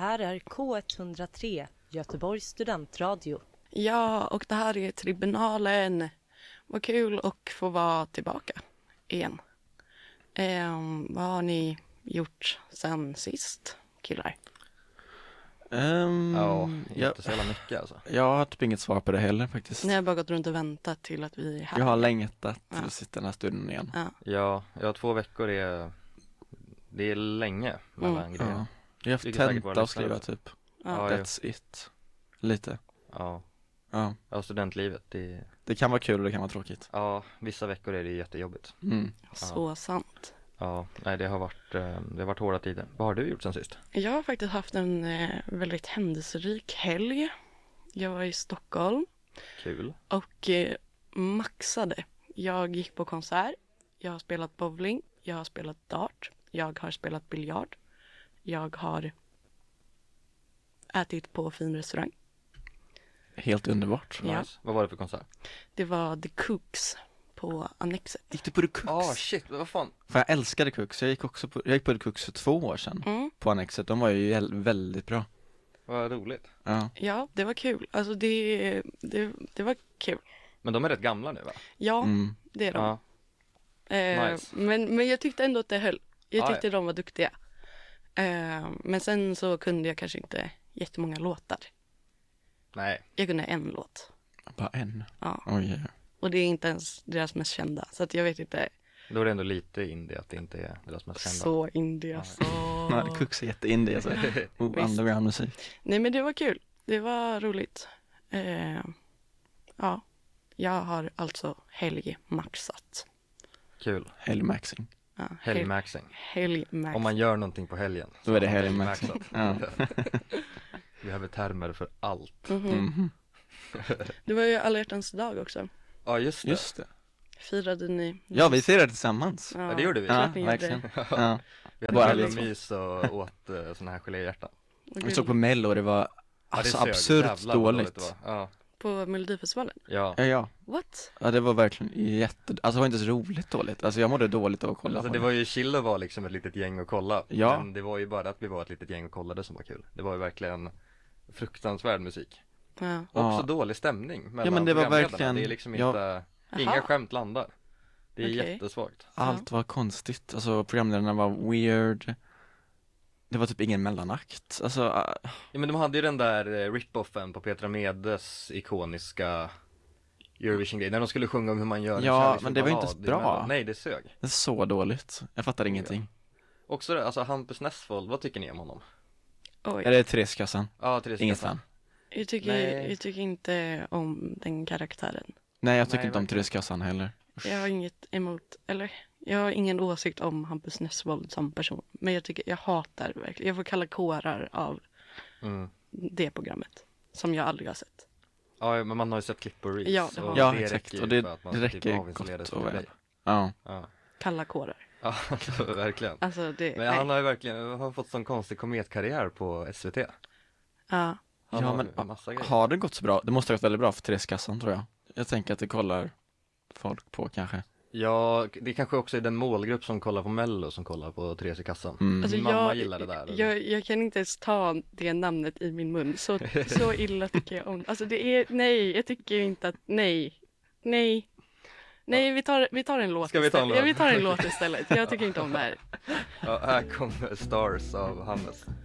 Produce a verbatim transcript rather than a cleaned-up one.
här är K etthundratre, Göteborgs studentradio. Ja, och det här är Tribunalen. Vad kul att få vara tillbaka igen. Um, vad har ni gjort sen sist, killar? Um, Ja, inte jag, så jävla mycket alltså. jag har typ inget svar på det heller faktiskt. Ni har bara gått runt och väntat till att vi är här. Jag har längtat Ja. till att sitta den här stunden igen. Ja. Ja, ja, två veckor är det är länge mellan Mm. grejer. Ja. Jag har haft Vilket säkert tenta var att skriva lyssnare. typ. Ja. Ja, That's it. Lite. Ja, Ja. ja, studentlivet, det, Det kan vara kul och det kan vara tråkigt. ja, vissa veckor är det jättejobbigt. Mm. Så sant. Ja, nej det har varit, eh, det har varit hårda tider. Vad har du gjort sen sist? Jag har faktiskt haft en eh, väldigt händelserik helg. Jag var i Stockholm Kul. och eh, maxade. Jag gick på konsert. Jag har spelat bowling. Jag har spelat dart. Jag har spelat biljard. Jag har ätit på fin restaurang. Helt underbart. Ja. Nice. Vad var det för konsert? Det var The Cooks på Annexet. Gick du på The Cooks? Ah shit, vad fan? För jag älskade Cooks. Jag gick också på, jag gick på The Cooks för två år sedan. Mm. På Annexet. De var ju jäl- väldigt bra. Vad roligt. Ja. Ja, det var kul. Alltså det, det, det var kul. Men de är rätt gamla nu va? Ja, Mm. det är de. Ja, Eh, Nice. men, men jag tyckte ändå att det höll. Jag Ah, tyckte de var duktiga. Eh, men sen så kunde jag kanske inte jättemånga låtar. nej. Jag kunde en låt. Bara en. Ja. Oj. Ja. Och det är inte ens deras mest kända. Så att jag vet inte. Då är det ändå lite indie att det inte är deras mest kända. Så indie alltså. Nej, Cooks är jätteindie alltså. Oh, Visst. underground musik. Nej men det var kul. Det var roligt. Eh, ja. Jag har alltså helgmaxat. Kul. Helgmaxing. Ja, Helgmaxing. Helgmax. Om man gör någonting på helgen. så Då är det har man helgmaxing. helgmaxat. Ja. Vi behöver termer för allt. Mhm. Mhm. Det var ju alla hjärtans dag också. Ja, just det. Just det. Firade ni? Ja, vi firade tillsammans. Ja, det gjorde vi. Ja, klart ni gjorde. verkligen. Ja. Vi hade Bara kul och lite så. mys och åt uh, såna här geléhjärtan. Vi såg på Mello och det var alltså sög. absurt Jävlar vad dåligt. det var. Ja. På Melodifestivalen? Ja. Ja, ja. What? Ja, det var verkligen jätte... Alltså det var inte så roligt dåligt. Alltså jag mådde dåligt av att kolla Alltså på det var ju chill att vara liksom ett litet gäng och kolla. Ja. Men det var ju bara att vi var ett litet gäng och kollade som var kul. Det var ju verkligen fruktansvärd musik. Ja. Och Ja. så dålig stämning mellan Ja, men det var programledarna. verkligen- Det är liksom ja. inte, inga Jaha. skämt landar. Det är Okej. jättesvagt. Allt var konstigt. Alltså programledarna var weird. Det var typ ingen mellanakt. Alltså, ah, Ja men de hade ju den där eh, rip-offen på Petra Medes ikoniska Eurovision-grej. När de skulle sjunga om hur man gör en Ja, kärleksfull men det var inte ballad i bra. Mello. Nej, det sög. det är så dåligt. Jag fattar ingenting. Också det, alltså Hampus Nessvold, vad tycker ni om honom? Oj. Är det Therese-kassan? Ja, Therese Inget Kassan. fan. Jag tycker, Nej. jag tycker inte om den karaktären. Nej, jag tycker Nej, inte om verkligen. Therese-kassan heller. Usch. Jag har inget emot, eller jag har ingen åsikt om Hampus Nessvold som person. Men jag tycker, jag hatar verkligen, jag får kalla kårar av Mm. det programmet. Som jag aldrig har sett. Ja, men man har ju sett klipp på Reels. Ja, det har och Ja, det exakt. räcker ju Och det, för att man det ska räcker typ avinstallera gott och Play. väl. Ja. Ja, Kalla kårar. ja alltså, verkligen. Alltså det, Men nej. han har ju verkligen har fått sån konstig kometkarriär på S V T. Ja. Han Ja, har men en massa grejer. har det gått så bra? Det måste ha gått väldigt bra för Therese-kassan tror jag. Jag tänker att det kollar folk på kanske. Ja, det kanske också är den målgrupp som kollar på Mello som kollar på Therese i kassan. Mm. Alltså Min mamma jag, gillar det där. eller? jag, jag kan inte ens ta det namnet i min mun. Så, så illa tycker jag om. Alltså det är, nej, jag tycker inte att, nej, nej. Nej, vi tar, vi tar en låt Ska vi ta en istället. låt? Ja, vi tar en låt istället. Jag tycker inte om det här. Ja, här kommer Stars av Hannes.